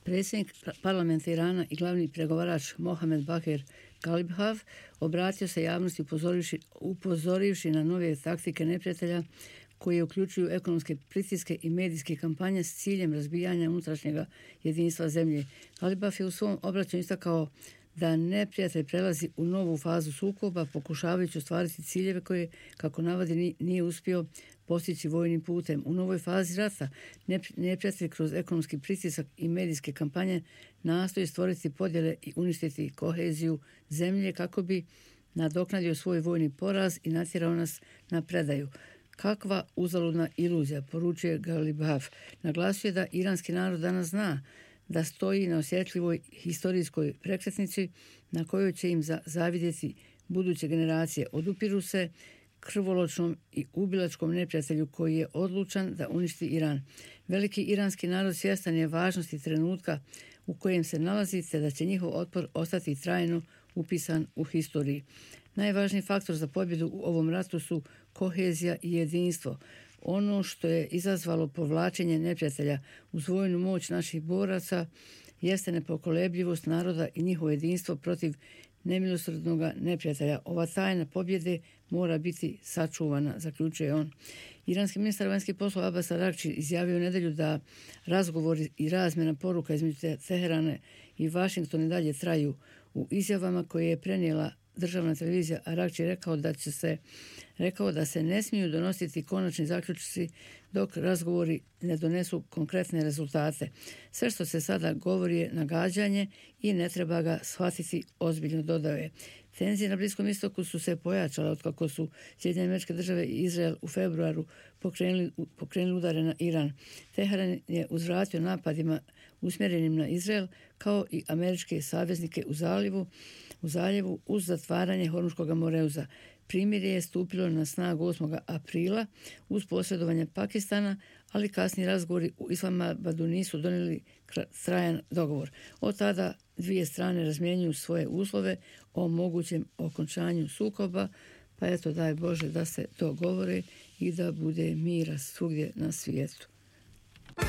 Predsjednik parlamenta Irana i glavni pregovarač Mohamed Bagher Ghalibaf obratio se javnosti upozorivši na nove taktike neprijatelja koje uključuju ekonomske pritiske i medijske kampanje s ciljem razbijanja unutrašnjega jedinstva zemlje. Ghalibaf je u svom obraćanju istakao da neprijatelj prelazi u novu fazu sukoba, pokušavajući ostvariti ciljeve koje, kako navodi, nije uspio postići vojnim putem. U novoj fazi rata neprijatelj kroz ekonomski pritisak i medijske kampanje nastoji stvoriti podjele i uništiti koheziju zemlje kako bi nadoknadio svoj vojni poraz i natjerao nas na predaju. Kakva uzaludna iluzija, poručuje Ghalibaf. Naglasio je da iranski narod danas zna da stoji na osjetljivoj historijskoj prekretnici na kojoj će im zavidjeti buduće generacije. Odupiru se krvoločnom i ubilačkom neprijatelju koji je odlučan da uništi Iran. Veliki iranski narod svjestan je važnosti trenutka u kojem se nalazi, te da će njihov otpor ostati trajno upisan u historiji. Najvažniji faktor za pobjedu u ovom ratu su kohezija i jedinstvo. Ono što je izazvalo povlačenje neprijatelja uz vojnu moć naših boraca jeste nepokolebljivost naroda i njihovo jedinstvo protiv nemilosrdnog neprijatelja. Ova tajna pobjede mora biti sačuvana, zaključuje on. Iranski ministar vanjskih poslova Abbas Araghči izjavio u nedjelju da razgovori i razmjena poruka između Teherana i Vašingtona dalje traju. U izjavama koje je prenijela državna televizija, Araghči rekao da se ne smiju donositi konačni zaključci dok razgovori ne donesu konkretne rezultate. Sve što se sada govori je nagađanje i ne treba ga shvatiti ozbiljno, dodao je. Tenzije na Bliskom istoku su se pojačale otkako su Sjedinjene Američke Države i Izrael u februaru pokrenuli udare na Iran. Teheran je uzvratio napadima usmjerenim na Izrael kao i američke saveznike u zaljevu uz zatvaranje Hormuškog moreuza. Primirje je stupilo na snagu 8. aprila uz posredovanje Pakistana, ali kasni razgovori u Islamabadu nisu donijeli trajan dogovor. Od tada dvije strane razmjenjuju svoje uslove o mogućem okončanju sukoba, pa eto, daj Bože da se to govori i da bude mira svugdje na svijetu.